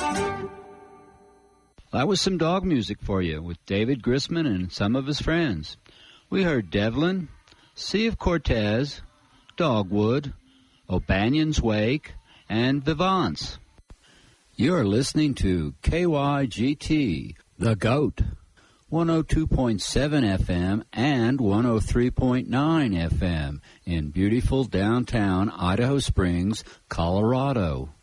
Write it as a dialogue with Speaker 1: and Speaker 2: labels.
Speaker 1: That was some dog music for you with David Grisman and some of his friends. We heard Devlin, Sea of Cortez, Dogwood, O'Banion's Wake, and Vivance. You're listening to KYGT, The Goat, 102.7 FM and 103.9 FM in beautiful downtown Idaho Springs, Colorado.